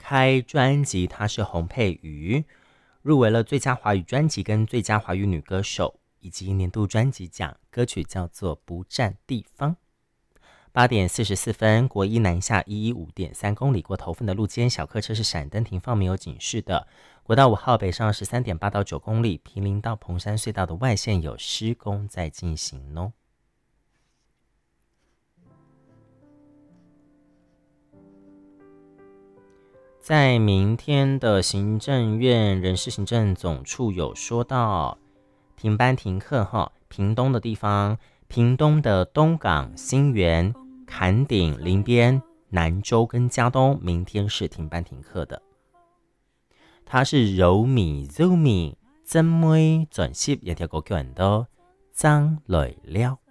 开专辑，它是洪佩瑜，入围了最佳华语专辑跟最佳华语女歌手，以及年度专辑奖。歌曲叫做《不占地方》。8:44，国一南下115.3公里，过头份的路肩小客车是闪灯停放，没有警示的。国道5号北上13.8到9公里，坪林到彭山隧道的外线有施工在进行哦。在明天的行政院人事行政总处有说到停班停课屏东的地方，屏东的东港、新园、坎顶、林边、南州跟嘉东明天是停班停课的。它是柔米真妹转习一條個叫人都張來了。